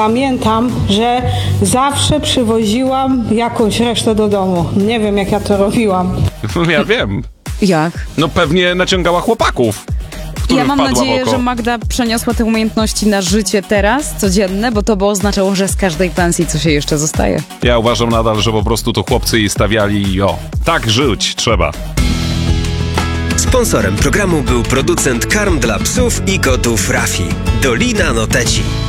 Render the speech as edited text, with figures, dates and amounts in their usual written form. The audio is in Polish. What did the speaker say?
pamiętam, że zawsze przywoziłam jakąś resztę do domu. Nie wiem, jak ja to robiłam. Ja wiem. Jak? No pewnie naciągała chłopaków. Ja mam nadzieję, że Magda przeniosła te umiejętności na życie teraz, codzienne, bo to by oznaczało, że z każdej pensji coś jej jeszcze zostaje. Ja uważam nadal, że po prostu to chłopcy jej stawiali i tak żyć trzeba. Sponsorem programu był producent karm dla psów i kotów Rafi. Dolina Noteci.